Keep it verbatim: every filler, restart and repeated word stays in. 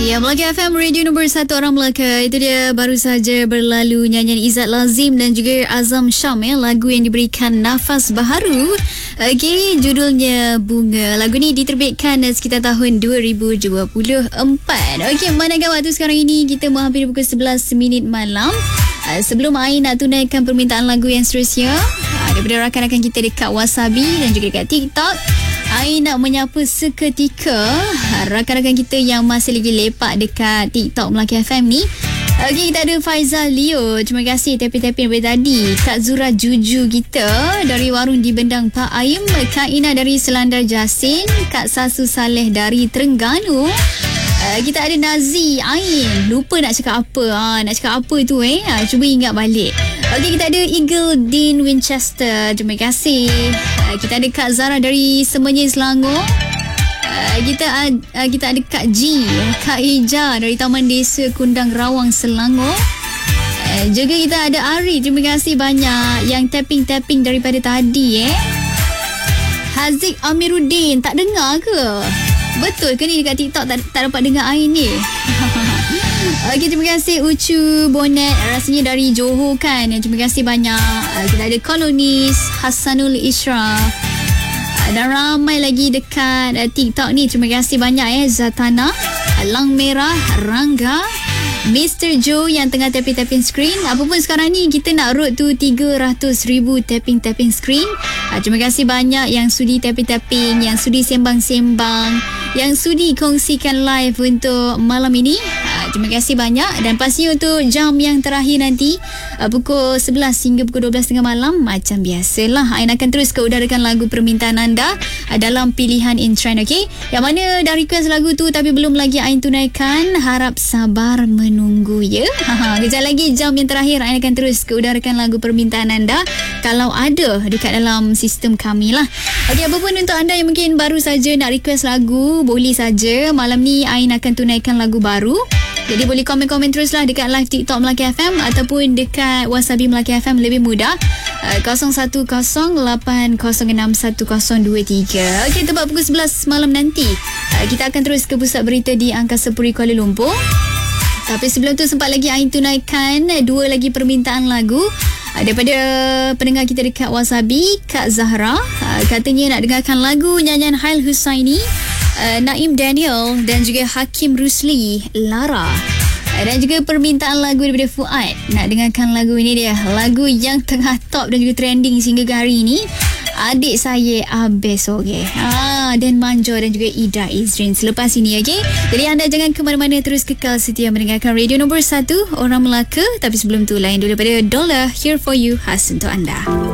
Ya, Melaka F M, radio nombor satu orang Melaka. Itu dia baru saja berlalu nyanyian Izzat Lazim dan juga Azam Syam, ya, lagu yang diberikan nafas baharu. Okey, judulnya Bunga. Lagu ni diterbitkan sekitar tahun dua ribu dua puluh empat. Okey, manakah waktu sekarang ini kita menghampiri pukul sebelas minit malam. Sebelum Ain nak tunaikan permintaan lagu yang seterusnya daripada rakan-rakan kita dekat Wasabi dan juga dekat TikTok, Ain nak menyapa seketika rakan-rakan kita yang masih lagi lepak dekat TikTok Melaka F M ni. Okey, kita ada Faizal Leo. Terima kasih tapping-tapping daripada tadi. Kak Zura Juju kita dari warung di Bendang Pak Aim. Kak Ina dari Selandar Jasin. Kak Sasu Saleh dari Terengganu. Uh, kita ada Nazi Ain. Lupa nak cakap apa. Ha, nak cakap apa tu eh. Ha, cuba ingat balik. Okey, kita ada Eagle Dean Winchester. Terima kasih. Uh, kita ada Kak Zara dari Semenyih Selangor. Uh, kita ada, uh, kita ada Kak G, Kak Ija dari Taman Desa Kundang Rawang Selangor. Uh, juga kita ada Ari. Terima kasih banyak yang tapping-tapping daripada tadi eh. Haziq Amiruddin, tak dengar ke? Betul ke ni dekat TikTok tak, tak dapat dengar Ain ni? Okey, terima kasih Ucu Bonet, rasanya dari Johor kan. Terima kasih banyak. Kita ada Kolonis, Hasanul Ishraf dan ramai lagi dekat TikTok ni. Terima kasih banyak eh. Zatana, Lang Merah, Rangga, Mister Joe yang tengah tapping-tapping screen. Apa pun sekarang ni kita nak road tu tiga ratus ribu tapping-tapping screen. Terima kasih banyak yang sudi tapping-tapping, yang sudi sembang-sembang, yang sudi kongsikan live untuk malam ini. Terima kasih banyak. Dan pastinya untuk jam yang terakhir nanti pukul sebelas hingga pukul dua belas tiga puluh malam, macam biasalah Ain akan terus ke udarakan lagu permintaan anda dalam pilihan in trend. Okay, yang mana dah request lagu tu tapi belum lagi Ain tunaikan, harap sabar menunggu ya. Kejap lagi jam yang terakhir Ain akan terus ke udarakan lagu permintaan anda kalau ada dekat dalam sistem kami lah. Okay, apa pun untuk anda yang mungkin baru saja nak request lagu, boleh saja. Malam ni Ain akan tunaikan lagu baru. Jadi boleh komen-komen teruslah dekat live TikTok Melaka F M ataupun dekat Wasabi Melaka F M, lebih mudah. Uh, kosong satu kosong lapan kosong enam satu kosong dua tiga. Okey, tepat pukul sebelas malam nanti uh, kita akan terus ke pusat berita di Angkasa Puri Kuala Lumpur. Tapi sebelum tu sempat lagi Ain tunaikan dua lagi permintaan lagu uh, daripada pendengar kita dekat Wasabi. Kak Zahra uh, katanya nak dengarkan lagu nyanyian Hail Husaini, Uh, Naim Daniel dan juga Hakim Rusli, Lara. Uh, dan juga permintaan lagu daripada Fuad. Nak dengarkan lagu ini dia, lagu yang tengah top dan juga trending sehingga ke hari ini. Adik Saya Abes Oge, ah, Dan Manjo dan juga Ida Izrin selepas ini. Okay, jadi anda jangan ke mana-mana, terus kekal setia mendengarkan radio nombor satu orang Melaka. Tapi sebelum tu, lain dulu daripada Dollar, Here For You, khas untuk anda.